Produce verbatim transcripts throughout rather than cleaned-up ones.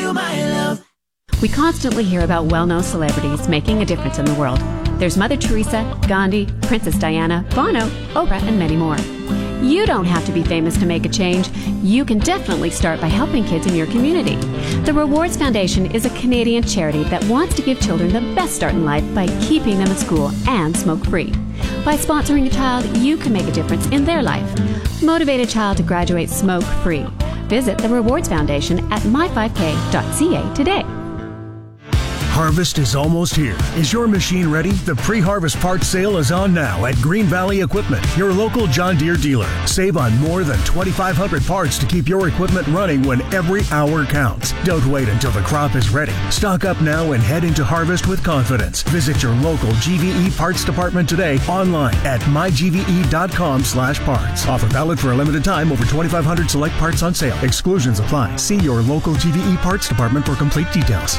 you my love. We constantly hear about well-known celebrities making a difference in the world. There's Mother Teresa, Gandhi, Princess Diana, Bono, Oprah, and many more. You don't have to be famous to make a change. You can definitely start by helping kids in your community. The Rewards Foundation is a Canadian charity that wants to give children the best start in life by keeping them in school and smoke-free. By sponsoring a child, you can make a difference in their life. Motivate a child to graduate smoke-free. Visit the Rewards Foundation at my five k dot c a today. Harvest is almost here. Is your machine ready? The pre-harvest parts sale is on now at Green Valley Equipment, your local John Deere dealer. Save on more than twenty-five hundred parts to keep your equipment running when every hour counts. Don't wait until the crop is ready. Stock up now and head into harvest with confidence. Visit your local G V E parts department today online at my g v e dot com slash parts. Offer valid for a limited time. Over twenty-five hundred select parts on sale. Exclusions apply. See your local G V E parts department for complete details.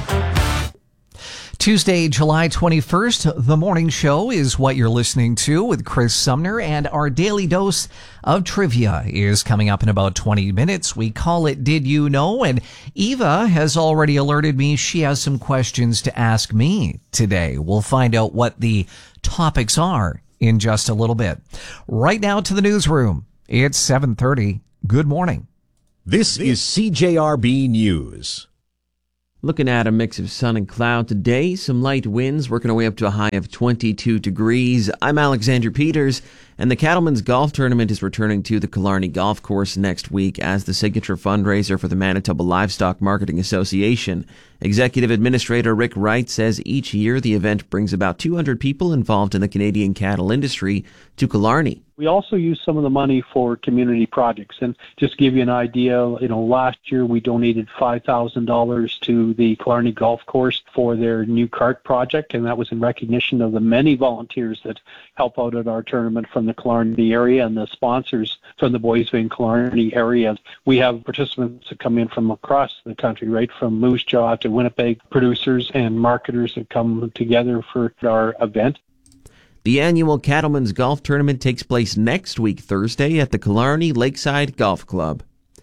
Tuesday, July twenty-first, The Morning Show is what you're listening to with Chris Sumner, and our daily dose of trivia is coming up in about twenty minutes. We call it Did You Know? And Eva has already alerted me she has some questions to ask me today. We'll find out what the topics are in just a little bit. Right now to the newsroom. It's seven thirty. Good morning. This is C J R B News. Looking at a mix of sun and cloud today, some light winds working our way up to a high of twenty-two degrees. I'm Alexander Peters, and the Cattlemen's Golf Tournament is returning to the Killarney Golf Course next week as the signature fundraiser for the Manitoba Livestock Marketing Association. Executive Administrator Rick Wright says each year the event brings about two hundred people involved in the Canadian cattle industry to Killarney. We also use some of the money for community projects. And just to give you an idea, you know, last year we donated five thousand dollars to the Killarney Golf Course for their new cart project, and that was in recognition of the many volunteers that help out at our tournament from the Killarney area and the sponsors from the Boys Bay and Killarney area. We have participants that come in from across the country, right from Moose Jaw to Winnipeg, producers and marketers that come together for our event. The annual Cattlemen's Golf Tournament takes place next week, Thursday, at the Killarney Lakeside Golf Club.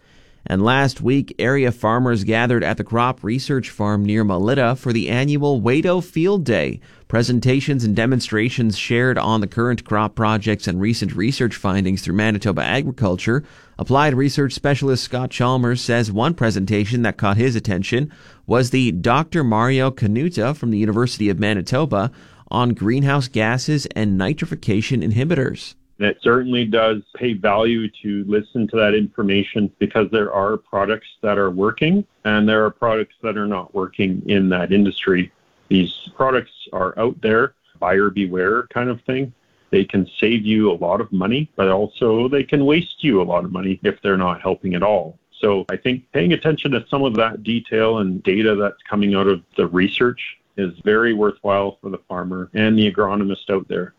And last week, area farmers gathered at the Crop Research Farm near Melita for the annual Wado Field Day. Presentations and demonstrations shared on the current crop projects and recent research findings through Manitoba Agriculture. Applied research specialist Scott Chalmers says one presentation that caught his attention was the Doctor Mario Canuta from the University of Manitoba on greenhouse gases and nitrification inhibitors. It certainly does pay value to listen to that information because there are products that are working and there are products that are not working in that industry. These products are out there, buyer beware kind of thing. They can save you a lot of money, but also they can waste you a lot of money if they're not helping at all. So I think paying attention to some of that detail and data that's coming out of the research is very worthwhile for the farmer and the agronomist out there.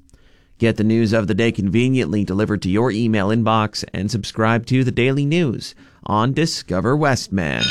Get the news of the day conveniently delivered to your email inbox and subscribe to the Daily News on Discover Westman.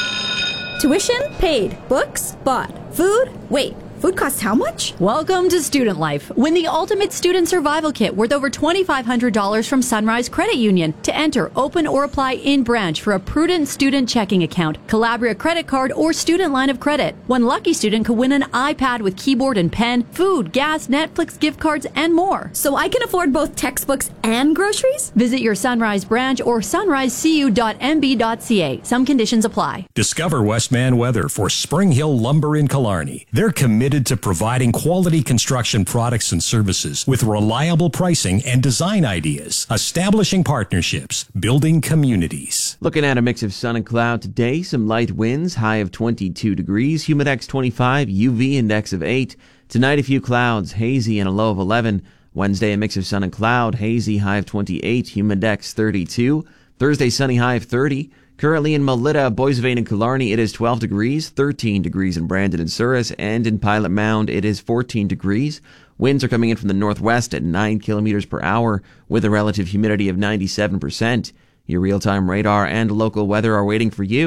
Tuition paid. Books bought. Food? Wait. Food costs how much? Welcome to Student Life. Win the ultimate student survival kit worth over twenty-five hundred dollars from Sunrise Credit Union. To enter, open or apply in branch for a prudent student checking account, Calabria credit card, or student line of credit. One lucky student could win an iPad with keyboard and pen, food, gas, Netflix gift cards, and more. So I can afford both textbooks and groceries? Visit your Sunrise branch or sunrise c u dot m b dot c a. Some conditions apply. Discover Westman Weather for Spring Hill Lumber in Killarney. They're committed to providing quality construction products and services with reliable pricing and design ideas, establishing partnerships, building communities. Looking at a mix of sun and cloud today, some light winds, high of twenty-two degrees, humidex twenty-five, U V index of eight. Tonight a few clouds, hazy and a low of eleven. Wednesday a mix of sun and cloud, hazy, high of twenty-eight, humidex thirty-two. Thursday sunny, high of thirty. Currently in Melita, Boissevain, and Killarney, it is twelve degrees, thirteen degrees in Brandon and Souris, and in Pilot Mound, it is fourteen degrees. Winds are coming in from the northwest at nine kilometers per hour, with a relative humidity of ninety-seven percent. Your real-time radar and local weather are waiting for you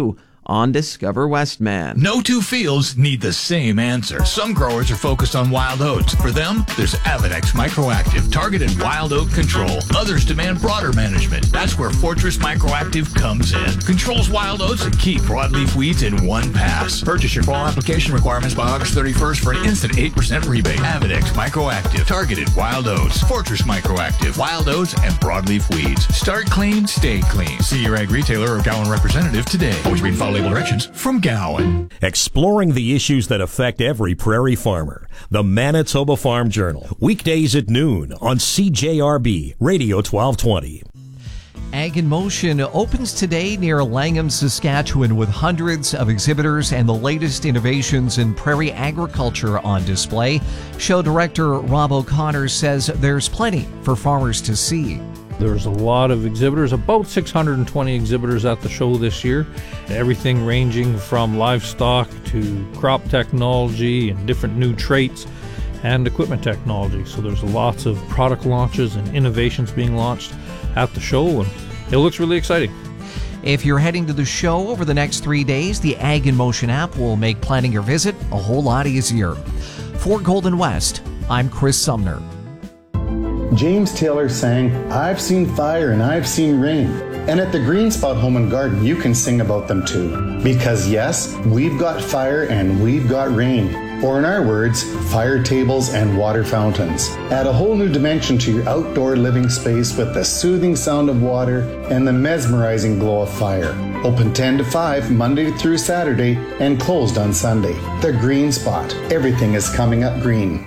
on Discover Westman. No two fields need the same answer. Some growers are focused on wild oats. For them, there's Avedex Microactive, targeted wild oat control. Others demand broader management. That's where Fortress Microactive comes in. Controls wild oats and key broadleaf weeds in one pass. Purchase your fall application requirements by August thirty-first for an instant eight percent rebate. Avedex Microactive, targeted wild oats. Fortress Microactive, wild oats and broadleaf weeds. Start clean, stay clean. See your ag retailer or Gowan representative today. Always read follow label directions from Gowan. Exploring the issues that affect every prairie farmer. The Manitoba Farm Journal. Weekdays at noon on C J R B Radio twelve twenty. Ag in Motion opens today near Langham, Saskatchewan, with hundreds of exhibitors and the latest innovations in prairie agriculture on display. Show director Rob O'Connor says there's plenty for farmers to see. There's a lot of exhibitors, about six hundred twenty exhibitors at the show this year. Everything ranging from livestock to crop technology and different new traits and equipment technology. So there's lots of product launches and innovations being launched at the show, and it looks really exciting. If you're heading to the show over the next three days, the Ag in Motion app will make planning your visit a whole lot easier. For Golden West, I'm Chris Sumner. James Taylor sang, "I've seen fire and I've seen rain." And at the Green Spot Home and Garden, you can sing about them too. Because yes, we've got fire and we've got rain. Or in our words, fire tables and water fountains. Add a whole new dimension to your outdoor living space with the soothing sound of water and the mesmerizing glow of fire. Open ten to five Monday through Saturday and closed on Sunday. The Green Spot. Everything is coming up green.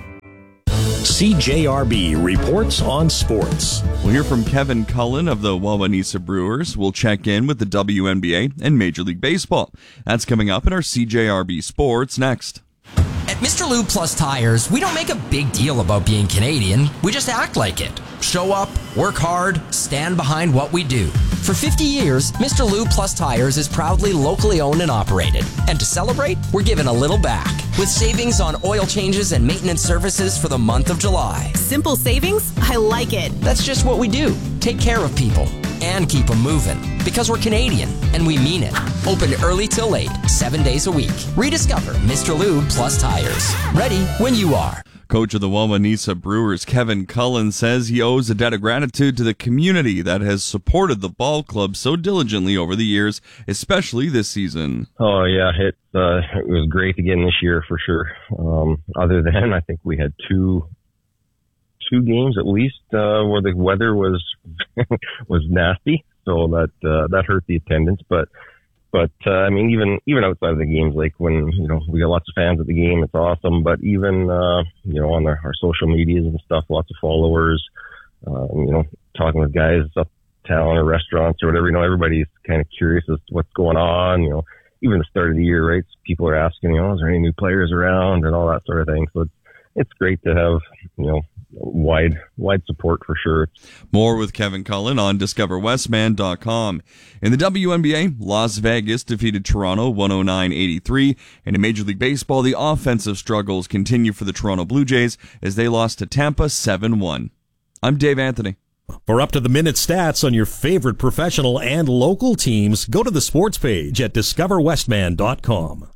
C J R B reports on sports. We'll hear from Kevin Cullen of the Wawanesa Brewers. We'll check in with the W N B A and Major League Baseball. That's coming up in our C J R B Sports next. At Mister Lube Plus Tires, we don't make a big deal about being Canadian. We just act like it. Show up, work hard, stand behind what we do. For fifty years, Mister Lube Plus Tires is proudly locally owned and operated. And to celebrate, we're giving a little back with savings on oil changes and maintenance services for the month of July. Simple savings? I like it. That's just what we do. Take care of people and keep them moving. Because we're Canadian, and we mean it. Open early till late, seven days a week. Rediscover Mister Lube Plus Tires. Ready when you are. Coach of the Wawanesa Brewers, Kevin Cullen, says he owes a debt of gratitude to the community that has supported the ball club so diligently over the years, especially this season. Oh, yeah, it, uh, it was great again this year for sure. Um, other than, I think we had two two games at least uh, where the weather was was nasty, so that uh, that hurt the attendance. But But, uh, I mean, even, even outside of the games, like when, you know, we got lots of fans at the game, it's awesome. But even, uh, you know, on our, our social medias and stuff, lots of followers, uh, and, you know, talking with guys uptown or restaurants or whatever, you know, everybody's kind of curious as to what's going on, you know, even the start of the year, right? People are asking, you know, is there any new players around and all that sort of thing. So it's, it's great to have, you know, wide wide support for sure. More with Kevin Cullen on discover westman dot com. In the W N B A, Las Vegas defeated Toronto one oh nine eighty-three, and in Major League Baseball, the offensive struggles continue for the Toronto Blue Jays as they lost to Tampa seven one. I'm Dave Anthony. For up-to-the-minute stats on your favorite professional and local teams, go to the sports page at discover westman dot com.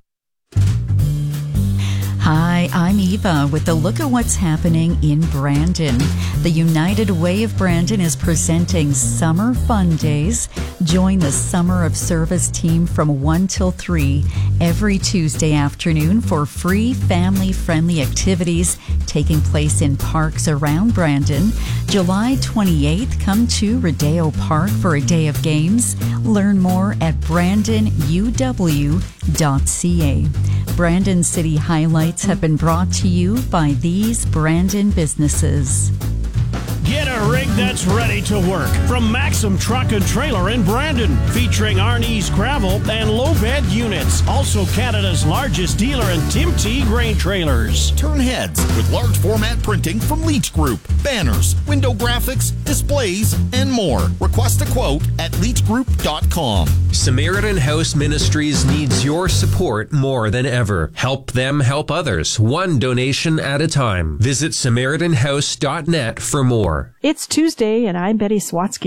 Hi, I'm Eva with a look at what's happening in Brandon. The United Way of Brandon is presenting Summer Fun Days. Join the Summer of Service team from one till three every Tuesday afternoon for free family-friendly activities taking place in parks around Brandon. July twenty-eighth, come to Rodeo Park for a day of games. Learn more at brandon u w dot c a. Brandon City highlights have been brought to you by these Brandon businesses. Get a rig that's ready to work from Maxim Truck and Trailer in Brandon, featuring Arnie's gravel and low bed units. Also Canada's largest dealer in Tim T grain trailers. Turn heads with large format printing from Leach Group. Banners, window graphics, displays, and more. Request a quote at leach group dot com. Samaritan House Ministries needs your support more than ever. Help them help others, one donation at a time. Visit samaritan house dot net for more. It's Tuesday, and I'm Betty Swatsky.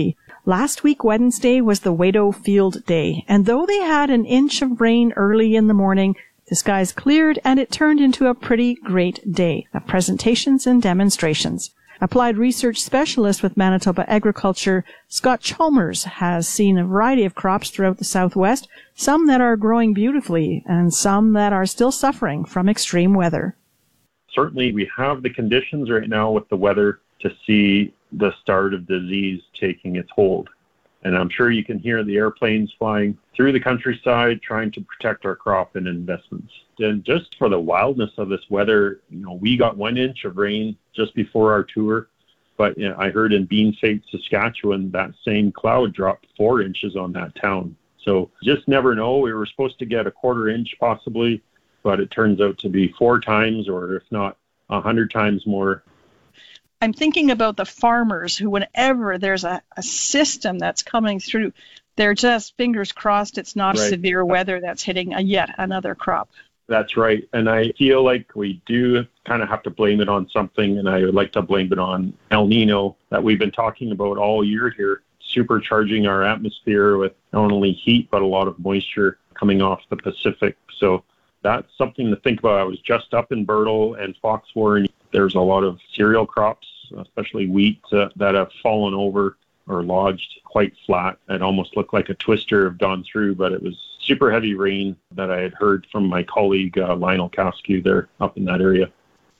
Last week, Wednesday, was the Wadeau Field Day, and though they had an inch of rain early in the morning, the skies cleared and it turned into a pretty great day of presentations and demonstrations. Applied research specialist with Manitoba Agriculture, Scott Chalmers, has seen a variety of crops throughout the Southwest, some that are growing beautifully and some that are still suffering from extreme weather. Certainly, we have the conditions right now with the weather to see the start of disease taking its hold. And I'm sure you can hear the airplanes flying through the countryside trying to protect our crop and investments. And just for the wildness of this weather, you know, we got one inch of rain just before our tour. But you know, I heard in Beanfate, Saskatchewan, that same cloud dropped four inches on that town. So just never know. We were supposed to get a quarter inch possibly, but it turns out to be four times or if not a hundred times more. I'm thinking about the farmers who, whenever there's a, a system that's coming through, they're just fingers crossed it's not Right. severe weather that's hitting a yet another crop. That's right. And I feel like we do kind of have to blame it on something, and I would like to blame it on El Nino that we've been talking about all year here, supercharging our atmosphere with not only heat, but a lot of moisture coming off the Pacific. So that's something to think about. I was just up in Birtle and Foxwarren. There's a lot of cereal crops, especially wheat, uh, that have fallen over or lodged quite flat. It almost looked like a twister have gone through, but it was super heavy rain that I had heard from my colleague uh, Lionel Cascu there up in that area.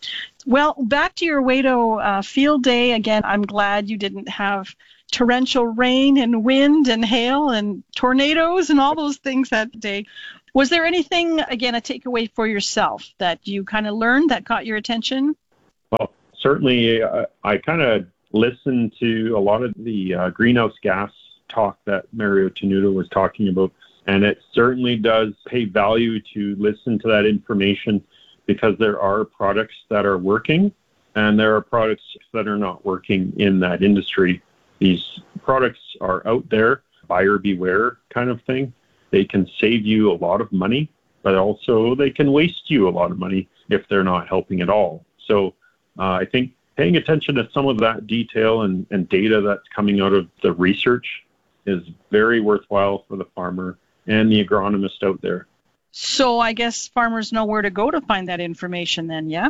Well, back to your Wadeau uh, Field Day. Again, I'm glad you didn't have torrential rain and wind and hail and tornadoes and all those things that day. Was there anything, again, a takeaway for yourself that you kind of learned that caught your attention? Well, certainly uh, I kind of listened to a lot of the uh, greenhouse gas talk that Mario Tenuta was talking about, and it certainly does pay value to listen to that information because there are products that are working and there are products that are not working in that industry. These products are out there, buyer beware kind of thing. They can save you a lot of money, but also they can waste you a lot of money if they're not helping at all. So uh, I think paying attention to some of that detail and, and data that's coming out of the research is very worthwhile for the farmer and the agronomist out there. So I guess farmers know where to go to find that information then, yeah?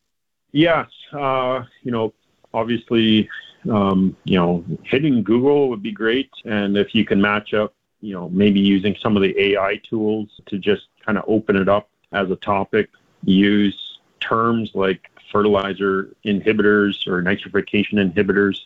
Yes. Uh, you know, obviously, um, you know, hitting Google would be great. And if you can match up, you know, maybe using some of the A I tools to just kind of open it up as a topic, use terms like fertilizer inhibitors or nitrification inhibitors,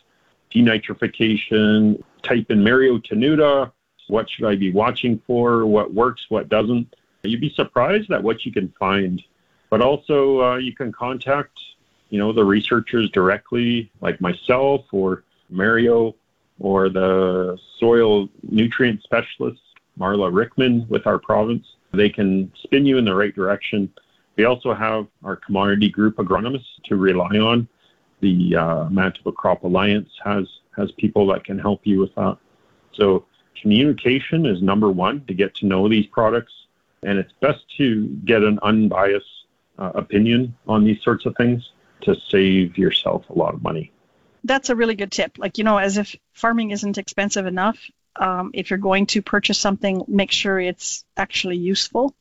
denitrification, type in Mario Tenuta, what should I be watching for, what works, what doesn't. You'd be surprised at what you can find. But also uh, you can contact, you know, the researchers directly, like myself or Mario, or the soil nutrient specialist, Marla Rickman, with our province. They can spin you in the right direction. We also have our commodity group agronomists to rely on. The uh, Manitoba Crop Alliance has, has people that can help you with that. So communication is number one to get to know these products. And it's best to get an unbiased uh, opinion on these sorts of things to save yourself a lot of money. That's a really good tip. Like, you know, as if farming isn't expensive enough, um, if you're going to purchase something, make sure it's actually useful.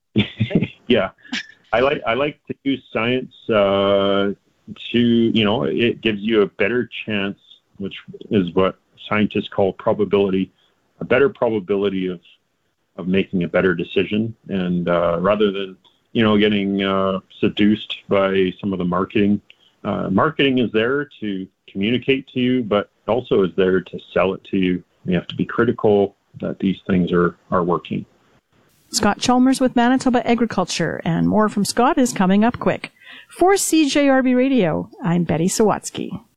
Yeah. I like I like to use science uh, to, you know, it gives you a better chance, which is what scientists call probability, a better probability of of making a better decision. And uh, rather than, you know, getting uh, seduced by some of the marketing, uh, marketing is there to communicate to you, but also is there to sell it to you. You have to be critical that these things are, are working. Scott Chalmers with Manitoba Agriculture, and more from Scott is coming up quick. For C J R B Radio, I'm Betty Sawatsky.